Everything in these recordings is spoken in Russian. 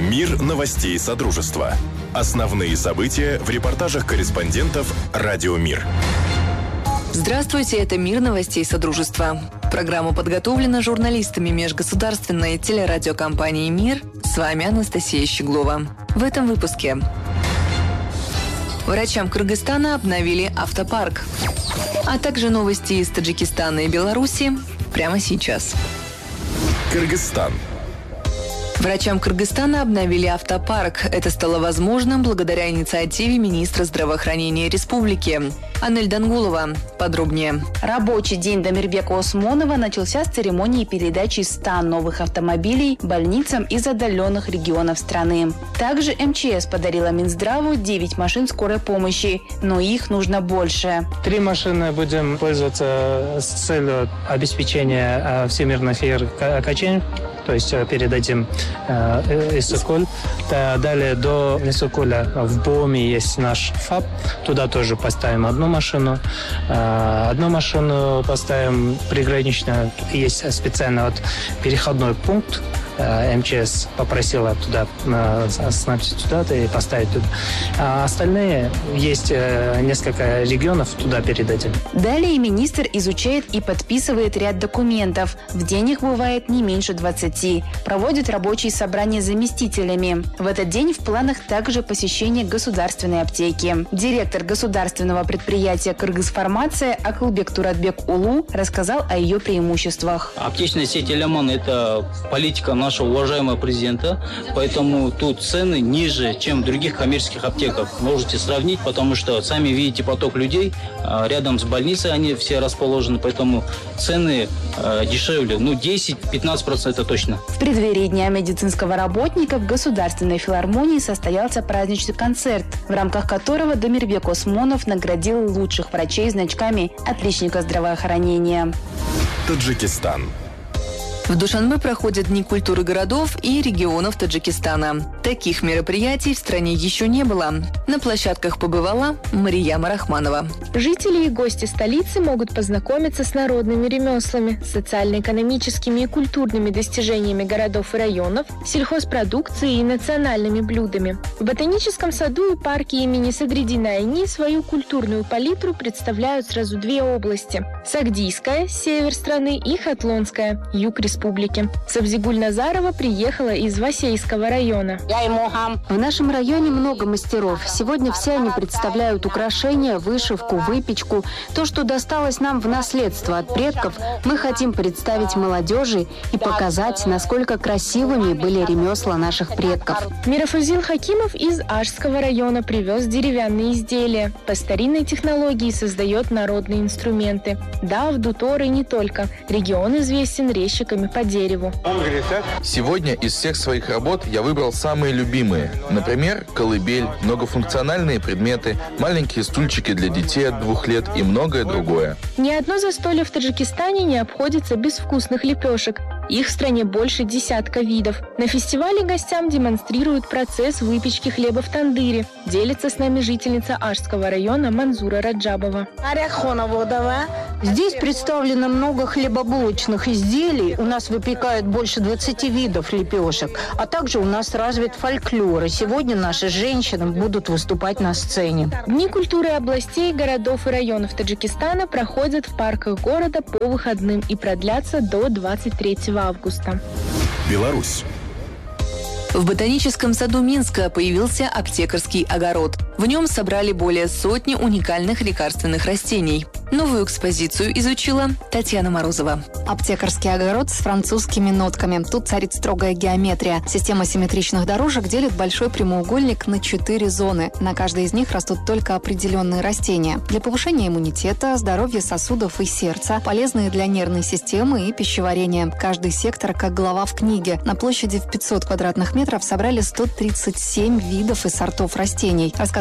Мир новостей Содружества. Основные события в репортажах корреспондентов «Радио Мир». Здравствуйте, это «Мир новостей Содружества». Программа подготовлена журналистами межгосударственной телерадиокомпании «Мир». С вами Анастасия Щеглова. В этом выпуске. Врачам Кыргызстана обновили автопарк. А также новости из Таджикистана и Беларуси прямо сейчас. Кыргызстан. Врачам Кыргызстана обновили автопарк. Это стало возможным благодаря инициативе министра здравоохранения республики. Анель Дангулова. Подробнее. Рабочий день Дамирбека Осмонова начался с церемонии передачи 100 новых автомобилей больницам из отдаленных регионов страны. Также МЧС подарила Минздраву 9 машин скорой помощи, но их нужно больше. 3 машины будем пользоваться с целью обеспечения всемирных игр Качень. То есть передадим Иссыкуль. Далее до Иссыкуля в Боме есть наш ФАП. Туда тоже поставим одну машину. Одну машину поставим пригранично. Есть специально переходной пункт. МЧС попросила туда снабдить туда и поставить туда. А остальные есть несколько регионов, туда передадим. Далее министр изучает и подписывает ряд документов. В день их бывает не меньше 20. Проводит рабочие собрания с заместителями. В этот день в планах также посещение государственной аптеки. Директор государственного предприятия «Кыргызфармация» Акылбек Туратбек Улу рассказал о ее преимуществах. Аптечная сеть «Элямон» – это политика нашего уважаемого президента, поэтому тут цены ниже, чем в других коммерческих аптеках. Можете сравнить, потому что сами видите поток людей, рядом с больницей они все расположены, поэтому цены дешевле, 10-15% это точно. В преддверии Дня медицинского работника в Государственной филармонии состоялся праздничный концерт, в рамках которого Дамирбек Осмонов наградил лучших врачей значками «Отличника здравоохранения». Таджикистан. В Душанбе проходят Дни культуры городов и регионов Таджикистана. Таких мероприятий в стране еще не было. На площадках побывала Марияма Рахманова. Жители и гости столицы могут познакомиться с народными ремеслами, социально-экономическими и культурными достижениями городов и районов, сельхозпродукцией и национальными блюдами. В ботаническом саду и парке имени Садриддина Айни свою культурную палитру представляют сразу 2 области – Сагдийская, север страны, и Хатлонская, юг республики. Сабзигуль Назарова приехала из Васейского района. В нашем районе много мастеров. Сегодня все они представляют украшения, вышивку, выпечку. То, что досталось нам в наследство от предков, мы хотим представить молодежи и показать, насколько красивыми были ремесла наших предков. Мирафузил Хакимов из Ашского района привез деревянные изделия. По старинной технологии создает народные инструменты. Да, в Дуторе не только. Регион известен резчиками по дереву. Сегодня из всех своих работ я выбрал самые любимые. Например, колыбель, многофункциональные предметы, маленькие стульчики для детей от 2 лет и многое другое. Ни одно застолье в Таджикистане не обходится без вкусных лепешек. Их в стране больше 10 видов. На фестивале гостям демонстрируют процесс выпечки хлеба в тандыре. Делится с нами жительница Ашского района Манзура Раджабова. Здесь представлено много хлебобулочных изделий. У нас выпекают больше 20 видов лепешек. А также у нас развит фольклор. И сегодня наши женщины будут выступать на сцене. Дни культуры областей, городов и районов Таджикистана проходят в парках города по выходным и продлятся до 23 августа. Беларусь. В ботаническом саду Минска появился аптекарский огород. В нем собрали более 100 уникальных лекарственных растений. Новую экспозицию изучила Татьяна Морозова. Аптекарский огород с французскими нотками. Тут царит строгая геометрия. Система симметричных дорожек делит большой прямоугольник на 4 зоны. На каждой из них растут только определенные растения. Для повышения иммунитета, здоровья сосудов и сердца, полезные для нервной системы и пищеварения. Каждый сектор как глава в книге. На площади в 500 квадратных метров собрали 137 видов и сортов растений, рассказывает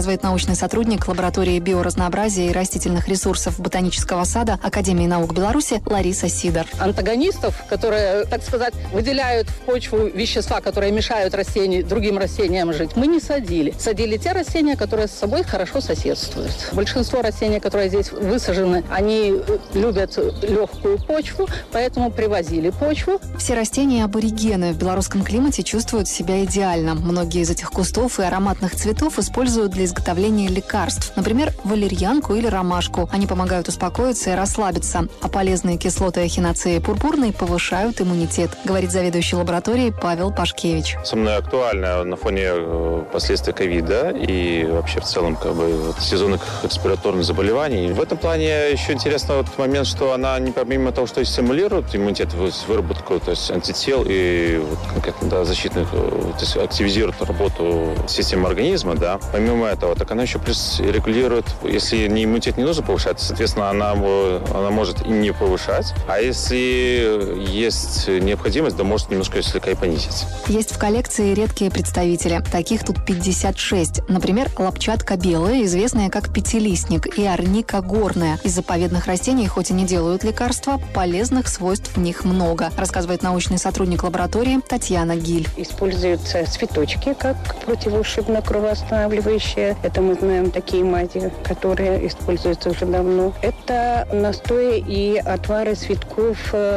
рассказывает научный сотрудник лаборатории биоразнообразия и растительных ресурсов Ботанического сада Академии наук Беларуси Лариса Сидор. Антагонистов, которые, так сказать, выделяют в почву вещества, которые мешают другим растениям жить, мы не садили. Садили те растения, которые с собой хорошо соседствуют. Большинство растений, которые здесь высажены, они любят легкую почву, поэтому привозили почву. Все растения аборигены в белорусском климате чувствуют себя идеально. Многие из этих кустов и ароматных цветов используют для изготовления лекарств. Например, валерьянку или ромашку. Они помогают успокоиться и расслабиться. А полезные кислоты эхиноцеи пурпурной повышают иммунитет, говорит заведующий лабораторией Павел Пашкевич. Самое актуальное на фоне последствий ковида и вообще в целом сезонных респираторных заболеваний. В этом плане еще интересный момент, что она помимо того, что стимулирует иммунитет, выработку антител и конкретно защитных, активизирует работу системы организма, помимо этого, так она еще плюс регулирует, если иммунитет не нужно повышать, соответственно, она может и не повышать, а если есть необходимость, то может немножко слегка и понизить. Есть в коллекции редкие представители. Таких тут 56. Например, лапчатка белая, известная как пятилистник, и арника горная. Из заповедных растений, хоть и не делают лекарства, полезных свойств в них много, рассказывает научный сотрудник лаборатории Татьяна Гиль. Используются цветочки как противоушибно-кровоостанавливающие. Это мы знаем такие мази, которые используются уже давно. Это настои и отвары цветков,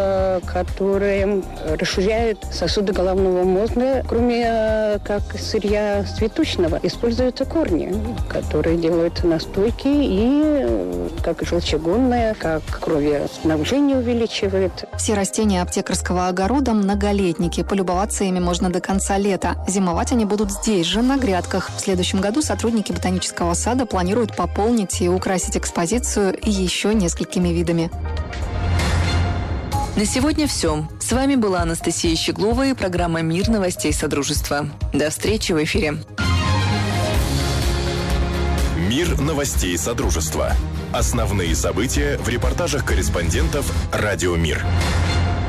которые расширяют сосуды головного мозга. Кроме как сырья цветочного, используются корни, которые делают настойки и как желчегонное, как кровоснабжение увеличивает. Все растения аптекарского огорода многолетники. Полюбоваться ими можно до конца лета. Зимовать они будут здесь же, на грядках. В следующем году сотрудники Ботанического сада планируют пополнить и украсить экспозицию еще несколькими видами. На сегодня все. С вами была Анастасия Щеглова и программа «Мир новостей Содружества». До встречи в эфире. Мир новостей Содружества. Основные события в репортажах корреспондентов «Радио Мир».